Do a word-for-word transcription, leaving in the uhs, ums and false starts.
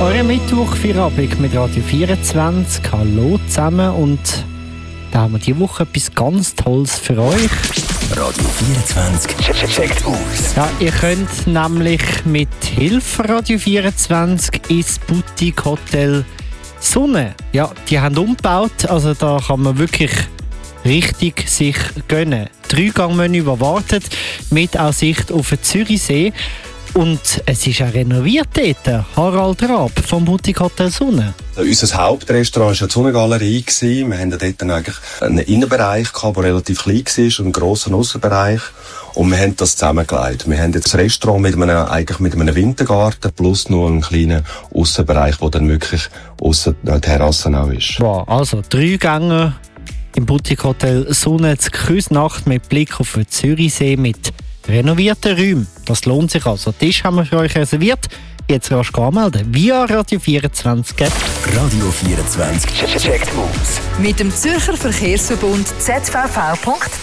Euer Mittwoch-Feierabend mit Radio vierundzwanzig. Hallo zusammen und da haben wir diese Woche etwas ganz Tolles für euch. Radio vierundzwanzig checkt aus. Ja, ihr könnt nämlich mit Hilfe Radio vierundzwanzig ins Boutique Hotel Sonne. Ja, die haben umgebaut, also da kann man wirklich richtig sich gönnen. Drei-Gang-Menü, das wartet, mit Aussicht auf den Zürichsee. Und es ist auch renoviert dort. Harald Raab vom Boutique Hotel Sonne. Unser Hauptrestaurant war ja die Sonnengalerie. Wir hatten dort eigentlich einen Innenbereich, der relativ klein war, und einen grossen Aussenbereich. Und wir haben das zusammengelegt. Wir haben jetzt das Restaurant mit einem, eigentlich mit einem Wintergarten plus nur einen kleinen Aussenbereich, der dann wirklich aussen die Terrasse auch ist. Wow, also drei Gänge im Boutique Hotel Sonne, die Küsnacht mit Blick auf den Zürichsee mit renovierten Räumen. Das lohnt sich also. Den Tisch haben wir für euch reserviert. Jetzt rasch anmelden via Radio vierundzwanzig. Radio vierundzwanzig checkt aus. Mit dem Zürcher Verkehrsverbund Z V V punkt